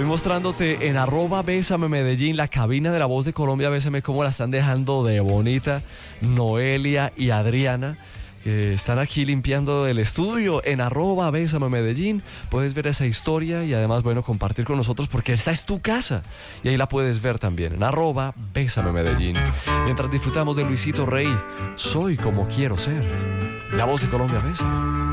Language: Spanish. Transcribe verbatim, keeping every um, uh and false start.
Estoy mostrándote en arroba Bésame Medellín, la cabina de La Voz de Colombia. Bésame cómo la están dejando de bonita Noelia y Adriana, que están aquí limpiando el estudio. En arroba Bésame Medellín puedes ver esa historia y además, bueno, compartir con nosotros porque esta es tu casa y ahí la puedes ver también en arroba Bésame Medellín. Mientras disfrutamos de Luisito Rey, Soy como quiero ser. La Voz de Colombia, Bésame.